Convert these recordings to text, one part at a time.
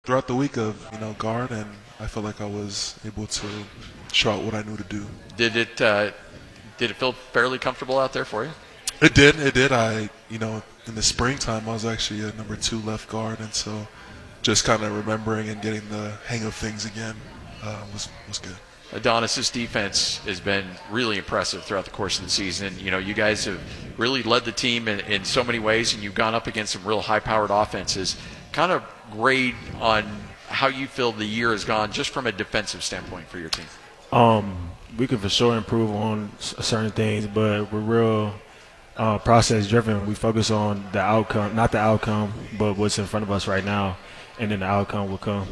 throughout the week of guard, and I felt like I was able to show out what I knew to do. Did it feel fairly comfortable out there for you? It did. It did. In the springtime, I was actually a number 2 left guard, and so just kind of remembering and getting the hang of things again was good. Adonis's defense has been really impressive throughout the course of the season. You guys have really led the team in so many ways, and you've gone up against some real high-powered offenses. Kind of grade on how you feel the year has gone just from a defensive standpoint for your team. We can for sure improve on certain things, but we're real process-driven. We focus on the outcome, not the outcome, but what's in front of us right now, and then the outcome will come.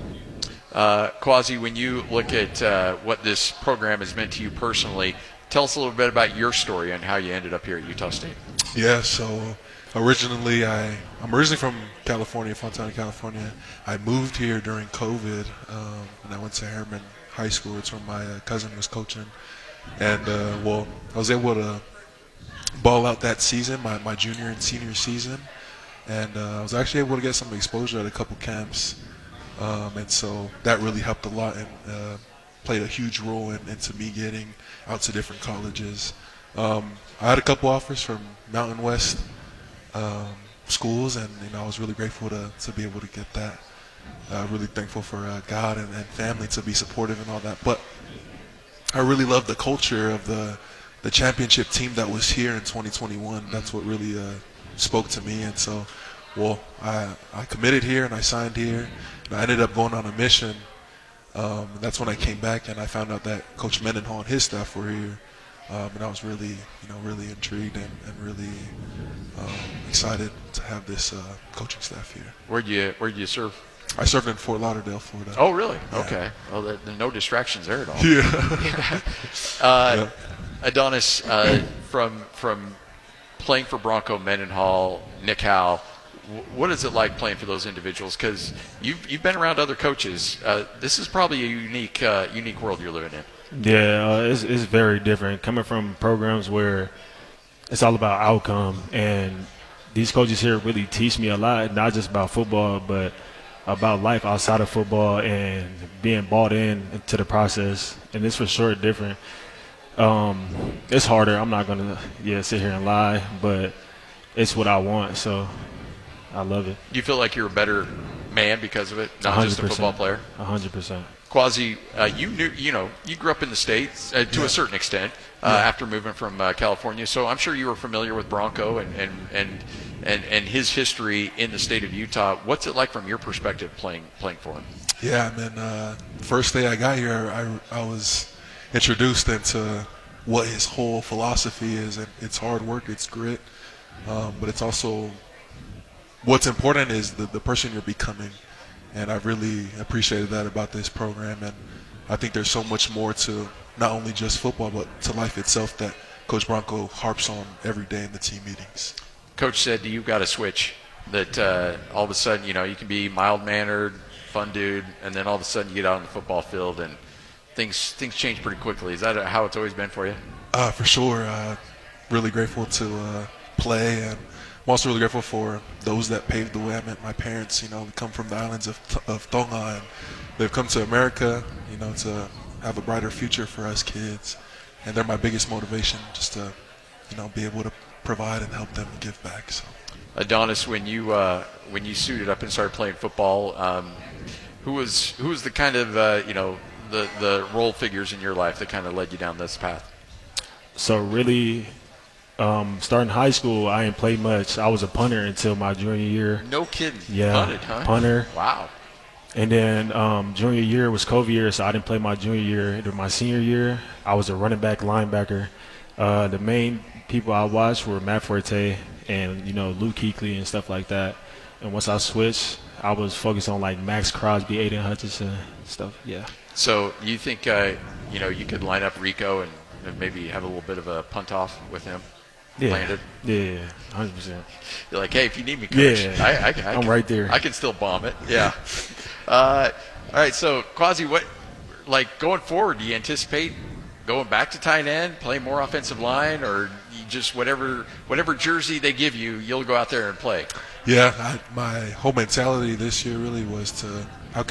Quasi, when you look at what this program has meant to you personally, tell us a little bit about your story and how you ended up here at Utah State. Yeah, so I'm originally from California, Fontana, California. I moved here during COVID, and I went to Harriman High School. It's where my cousin was coaching. And, I was able to ball out that season, my junior and senior season. And I was actually able to get some exposure at a couple camps. And so that really helped a lot and played a huge role into me getting out to different colleges. I had a couple offers from Mountain West schools, and I was really grateful to be able to get that. Really thankful for God and family to be supportive and all that. But I really love the culture of the championship team that was here in 2021. That's what really spoke to me. And so, I committed here and I signed here. And I ended up going on a mission. And that's when I came back and I found out that Coach Mendenhall and his staff were here. And I was really, really intrigued and really excited to have this coaching staff here. Where'd you serve? I served in Fort Lauderdale, Florida. Oh, really? Yeah. Okay. Well, there are no distractions there at all. Yeah. Yeah. Adonis, from playing for Bronco Mendenhall, Nick Howell, what is it like playing for those individuals? Because you've been around other coaches. This is probably a unique world you're living in. Yeah, it's very different. Coming from programs where it's all about outcome, and these coaches here really teach me a lot, not just about football, but about life outside of football and being bought into the process. And it's for sure different. It's harder. I'm not going to sit here and lie, but it's what I want, so I love it. Do you feel like you're a better man because of it, not 100%. Just a football player? 100%. Quasi, you grew up in the States to a certain extent after moving from California, so I'm sure you were familiar with Bronco and his history in the state of Utah. What's it like from your perspective playing for him? Yeah, man. First day I got here, I was introduced into what his whole philosophy is, and it's hard work, it's grit, but it's also what's important is the person you're becoming. And I really appreciated that about this program, and I think there's so much more to not only just football but to life itself that Coach Bronco harps on every day in the team meetings. Coach said you've got a switch that all of a sudden you can be mild-mannered, fun dude, and then all of a sudden you get out on the football field and things change pretty quickly. Is that how it's always been for you? For sure. Really grateful to play, and I'm also really grateful for those that paved the way. I met my parents. They come from the islands of Tonga, and they've come to America, to have a brighter future for us kids. And they're my biggest motivation, just to, be able to provide and help them give back. So, Adonis, when you suited up and started playing football, who was the kind of the role figures in your life that kind of led you down this path? So really, starting high school, I didn't play much. I was a punter until my junior year. No kidding. Yeah, punted, huh? Punter. Wow. And then junior year was COVID year, so I didn't play my junior year. My senior year, I was a running back, linebacker. The main people I watched were Matt Forte and Luke Kuechly and stuff like that. And once I switched, I was focused on like Max Crosby, Aiden Hutchinson, stuff. Yeah. So you think you could line up Rico and maybe have a little bit of a punt off with him? Yeah. Landed? Yeah, 100%. You're like, hey, if you need me, coach, yeah, I'm right there. I can still bomb it. Yeah. All right. So Quasi, what going forward? Do you anticipate going back to tight end, play more offensive line, or you just whatever jersey they give you, you'll go out there and play? Yeah, my whole mentality this year really was to